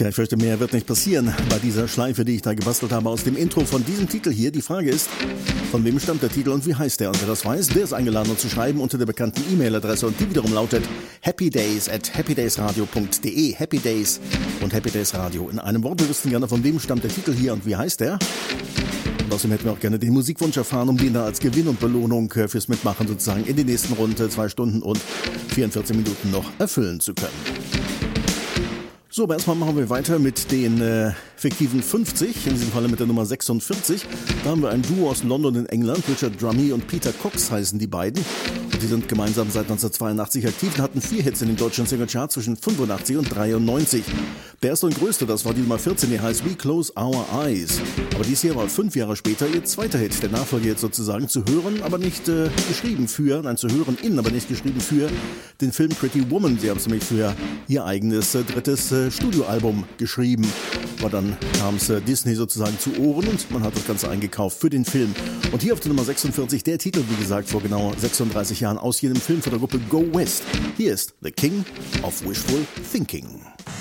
Tja, ich fürchte, mehr wird nicht passieren bei dieser Schleife, die ich da gebastelt habe aus dem Intro von diesem Titel hier. Die Frage ist, von wem stammt der Titel und wie heißt der? Und wer das weiß, der ist eingeladen, uns zu schreiben unter der bekannten E-Mail-Adresse. Und die wiederum lautet happydays@happydaysradio.de. Happy Days und Happy Days Radio. In einem Wort, wir wüssten gerne, von wem stammt der Titel hier und wie heißt der? Und außerdem hätten wir auch gerne den Musikwunsch erfahren, um den da als Gewinn und Belohnung fürs Mitmachen sozusagen in den nächsten rund 2 Stunden und 44 Minuten noch erfüllen zu können. So, aber erstmal machen wir weiter mit den fiktiven 50, in diesem Falle mit der Nummer 46. Da haben wir ein Duo aus London in England, Richard Drummie und Peter Cox heißen die beiden. Und die sind gemeinsam seit 1982 aktiv und hatten 4 Hits in den deutschen Singlecharts zwischen 85 und 93. Der erste und größte, das war die Nummer 14, die heißt We Close Our Eyes. Aber dies hier war 5 Jahre später ihr zweiter Hit, der Nachfolger jetzt sozusagen, zu hören, aber nicht geschrieben für, nein, zu hören in, aber nicht geschrieben für den Film Pretty Woman. Sie haben es nämlich für ihr eigenes drittes Studioalbum geschrieben. Aber dann kam es Disney sozusagen zu Ohren und man hat das Ganze eingekauft für den Film. Und hier auf der Nummer 46, der Titel, wie gesagt, vor genau 36 Jahren aus jenem Film von der Gruppe Go West. Hier ist The King of Wishful Thinking.